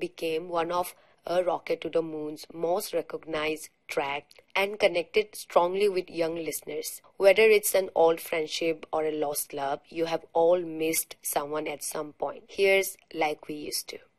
became one of A Rocket to the Moon's most recognized track and connected strongly with young listeners. Whether it's an old friendship or a lost love, you have all missed someone at some point. Here's Like We Used to.